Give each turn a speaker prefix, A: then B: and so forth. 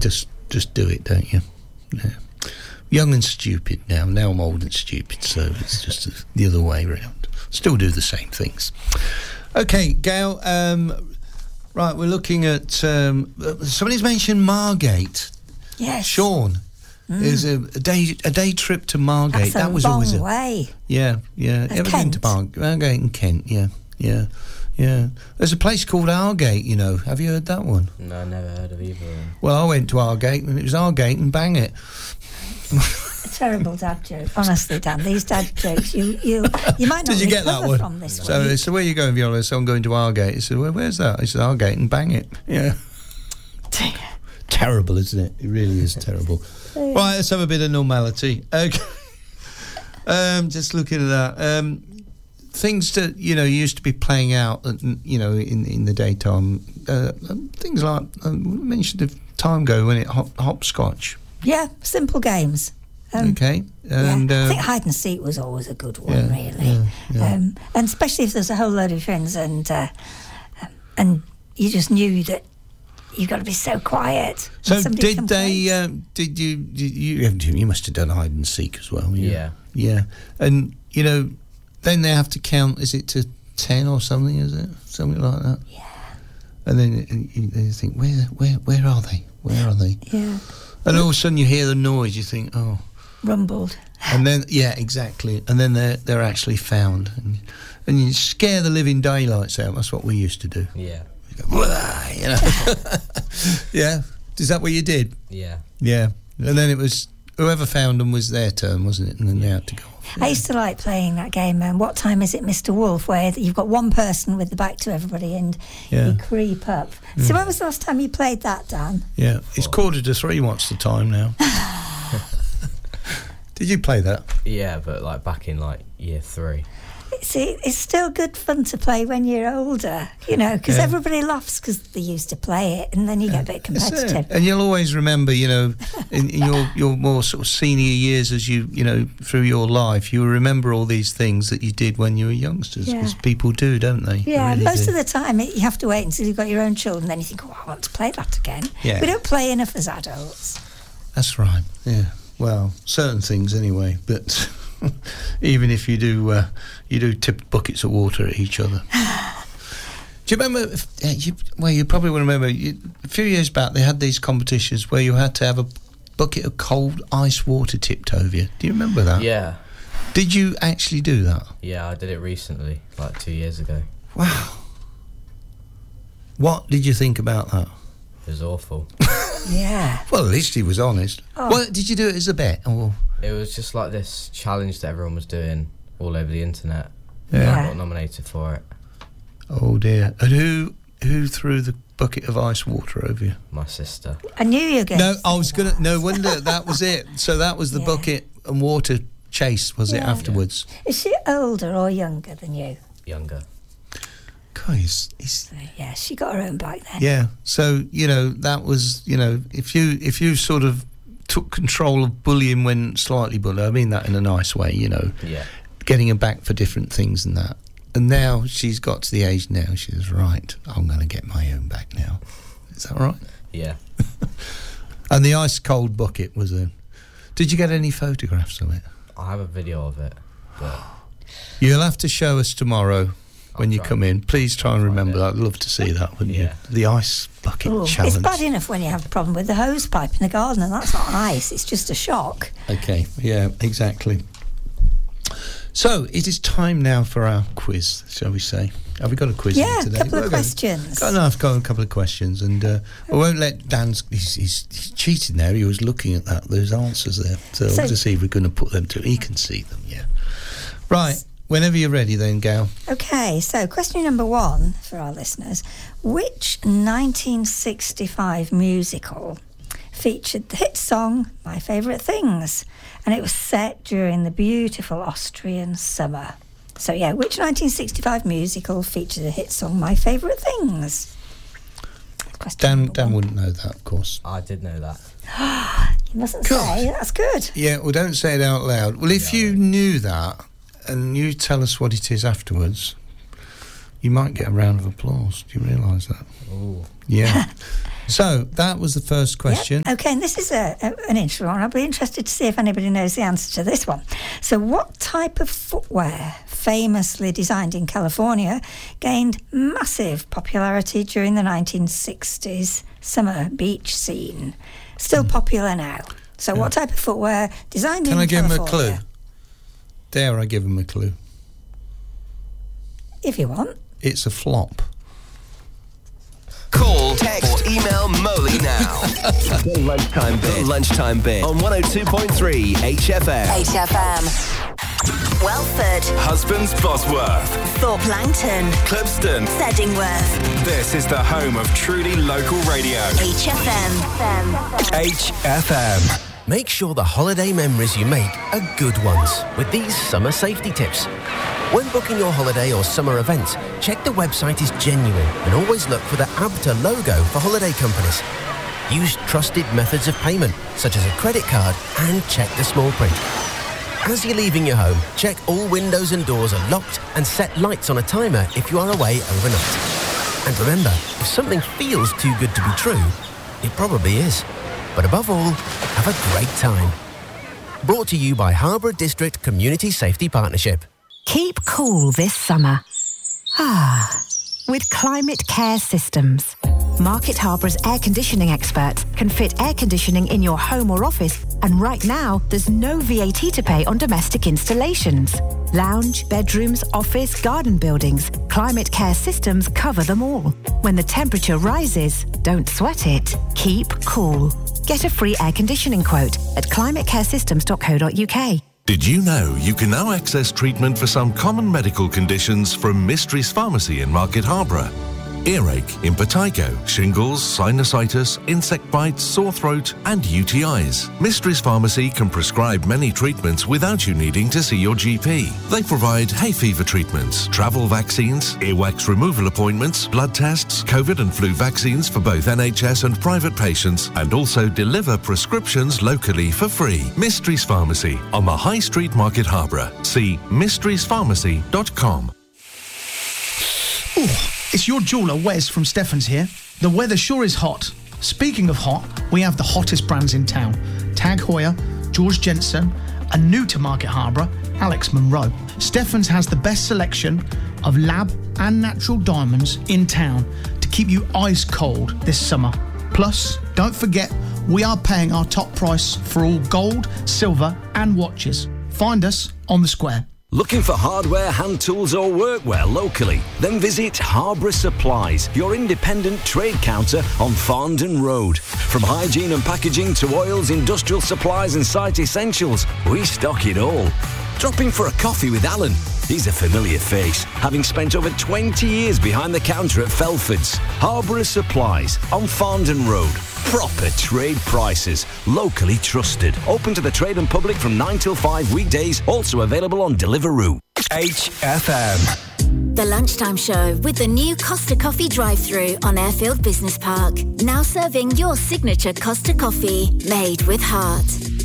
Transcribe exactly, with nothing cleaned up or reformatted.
A: just just do it, don't you? Yeah. Young and stupid now. Now I'm old and stupid, so it's just the other way around. Still do the same things. Okay, Gail. Um, right, we're looking at... Um, somebody's mentioned Margate.
B: Yes.
A: Sean. Mm. There's a, a day a day trip to Margate.
B: That's a
A: that was
B: long
A: always a
B: way.
A: Yeah, yeah.
B: That's
A: Ever been to Mar- Margate in Kent? Yeah, yeah, yeah. There's a place called Argate. You know, have you heard that one?
C: No, never heard of either.
A: Well, I went to Argate and it was Argate and bang it.
B: A terrible dad joke, honestly, Dan. These dad jokes, you you you might not
A: Did you get that one?
B: From this
A: so,
B: one.
A: so where are you going, Viola? So I'm going to Argate. He said, well, where's that? I said, Argate and bang it. Yeah. Terrible, isn't it? It really is terrible.
B: Yeah.
A: Right, let's have a bit of normality. Okay. um, just looking at that. Um, things that, you know, used to be playing out, you know, in, in the daytime. Uh, things like, I mentioned a time ago when it hop, hopscotch.
B: Yeah, simple games. Um,
A: okay. And,
B: yeah.
A: uh,
B: I think hide and seek was always a good one,
A: yeah,
B: really.
A: Yeah, yeah.
B: Um, and especially if there's a whole load of friends and uh, and you just knew that you've got to be so quiet.
A: So did they? Um, did you? Did you? You must have done hide and seek as well.
C: Yeah.
A: Yeah. yeah. And you know, then they have to count. Is it to ten or something? Is it something like that?
B: Yeah.
A: And then you, you think, where, where, where are they? Where are they?
B: Yeah.
A: And all of a sudden you hear the noise. You think, oh.
B: Rumbled.
A: And then, yeah, exactly. And then they're they're actually found, and and you scare the living daylights out. That's what we used to do.
C: Yeah.
A: Go, you know. Yeah. Is that what you did?
C: Yeah.
A: Yeah. And then it was whoever found them was their turn, wasn't it? And then they had to go off.
B: I used to like playing that game, um, What Time Is It, Mister Wolf, where you've got one person with the back to everybody and
A: Yeah.
B: you creep up. Mm. So when was the last time you played that, Dan?
A: Yeah. It's quarter to three. What's the time now? Did you play that?
C: Yeah, but like back in like year three.
B: See, it's still good fun to play when you're older, you know, because
A: Yeah.
B: everybody laughs because they used to play it, and then you get a bit competitive.
A: And you'll always remember, you know, in, in your, your more sort of senior years as you, you know, through your life, you remember all these things that you did when you were youngsters, because
B: Yeah.
A: people do, don't they?
B: Yeah,
A: They really
B: most
A: do.
B: of the time it, you have to wait until you've got your own children, then you think, oh, I want to play that again.
A: Yeah.
B: We don't play enough as adults.
A: That's right, yeah. Well, certain things anyway, but even if you do, uh, you do tip buckets of water at each other. Do you remember, if, uh, you, well, you probably will remember, you, a few years back they had these competitions where you had to have a bucket of cold ice water tipped over you. Do you remember that?
C: Yeah.
A: Did you actually do that?
C: Yeah, I did it recently, like two years ago.
A: Wow. What did you think about that?
C: It was awful.
B: Yeah.
A: Well, at least he was honest.
B: Oh.
A: Well, did you do it as a bet? Or?
C: It was just like this challenge that everyone was doing all over the internet.
A: Yeah.
C: And I
B: Yeah.
C: got nominated for it.
A: Oh dear. And who who threw the bucket of ice water over you?
C: My sister.
B: I knew you were going
A: No,
B: to
A: I
B: say
A: was
B: that.
A: gonna. No wonder that was it. So that was the
B: Yeah.
A: bucket and water chase, was it?
B: Yeah.
A: Afterwards?
B: Is she older or younger than you?
C: Younger.
A: Guys, it's,
B: Yeah, she got her own back then.
A: yeah. So you know that was you know if you if you sort of took control of bullying when slightly bullied. I mean that in a nice way. You know,
C: Yeah.
A: getting her back for different things and that. And now she's got to the age now. She says, right, I'm going to get my own back now. Is that right?
C: Yeah.
A: And the ice cold bucket was a. Did you get any photographs of it?
C: I have a video of it, but
A: You'll have to show us tomorrow when
C: I'll
A: you
C: try.
A: come in. Please try and
C: I'll
A: remember
C: find
A: that. I'd love to see that, wouldn't
C: Yeah.
A: you? The ice bucket
B: Ooh,
A: challenge.
B: it's bad enough when you have a problem with the hose pipe in the garden, and that's not ice, it's just a shock.
A: Okay, yeah, exactly. So it is time now for our quiz, shall we say? Have we got a quiz
B: Yeah,
A: in today?
B: a couple of
A: We're going-
B: questions.
A: Got, no, I've got a couple of questions, and uh, I won't let Dan's. He's, he's, he's cheated now. He was looking at that. There's answers there, so,
B: So-
A: I'll just see if we're going to put them to. He can see them. Yeah. Right. Whenever you're ready, then, Gail.
B: Okay, so question number one for our listeners. Which nineteen sixty-five musical featured the hit song My Favourite Things? And it was set during the beautiful Austrian summer. So, yeah, which nineteen sixty-five musical featured the hit song My Favourite Things? Question
A: Dan,
B: number
A: Dan
B: one.
A: wouldn't know that, of course.
C: I did know that.
B: You mustn't
A: God.
B: say, that's good.
A: Yeah, well, don't say it out loud. Well, if
C: Yeah.
A: you knew that and you tell us what it is afterwards, you might get a round of applause. Do you realise that?
C: Ooh.
A: Yeah. So, that was the first question.
B: Yep. OK, and this is a, a, an interesting one. I'll be interested to see if anybody knows the answer to this one. So, what type of footwear, famously designed in California, gained massive popularity during the nineteen sixties summer beach scene? Still mm. popular now. So, yeah. what type of footwear designed
A: Can
B: in
A: I give
B: California?
A: him a clue? Dare I give him a clue?
B: If you want.
A: It's a flop.
D: Call, text, or email Moley now. The Lunchtime Bit. The Lunchtime Bit on one oh two point three H F M.
E: H F M. Welford.
D: Husbands Bosworth.
E: Thorpe Langton.
D: Clipston.
E: Seddingworth.
D: This is the home of truly local radio.
E: H F M.
D: H F M.
F: Make sure the holiday memories you make are good ones with these summer safety tips. When booking your holiday or summer events, check the website is genuine and always look for the A B T A logo for holiday companies. Use trusted methods of payment, such as a credit card, and check the small print. As you're leaving your home, check all windows and doors are locked and set lights on a timer if you are away overnight. And remember, if something feels too good to be true, it probably is. But above all, have a great time. Brought to you by Harborough District Community Safety Partnership.
G: Keep cool this summer. Ah, with Climate Care Systems. Market Harbour's air conditioning experts can fit air conditioning in your home or office, and right now there's no V A T to pay on domestic installations. Lounge, bedrooms, office, garden buildings. Climate Care Systems cover them all. When the temperature rises, don't sweat it. Keep cool. Get a free air conditioning quote at climate care systems dot co dot uk.
H: Did you know you can now access treatment for some common medical conditions from Mysteries Pharmacy in Market Harborough? Earache, impetigo, shingles, sinusitis, insect bites, sore throat and U T Is. Mysteries Pharmacy can prescribe many treatments without you needing to see your G P. They provide hay fever treatments, travel vaccines, earwax removal appointments, blood tests, COVID and flu vaccines for both N H S and private patients, and also deliver prescriptions locally for free. Mysteries Pharmacy on the High Street, Market Harborough. See mysteries pharmacy dot com.
I: Ooh, it's your jeweller, Wes from Stefan's here. The weather sure is hot. Speaking of hot, we have the hottest brands in town. Tag Heuer, George Jensen, and new to Market Harborough, Alex Monroe. Stefan's has the best selection of lab and natural diamonds in town to keep you ice cold this summer. Plus, don't forget, we are paying our top price for all gold, silver and watches. Find us on the square.
J: Looking for hardware, hand tools or workwear locally? Then visit Harborough Supplies, your independent trade counter on Farndon Road. From hygiene and packaging to oils, industrial supplies and site essentials, we stock it all. Drop in for a coffee with Alan. He's a familiar face, having spent over twenty years behind the counter at Felford's. Harborough Supplies on Farndon Road. Proper trade prices, locally trusted. Open to the trade and public from nine till five weekdays, also available on Deliveroo.
D: H F M.
E: The Lunchtime Show with the new Costa Coffee drive-thru on Airfield Business Park. Now serving your signature Costa Coffee, made with heart.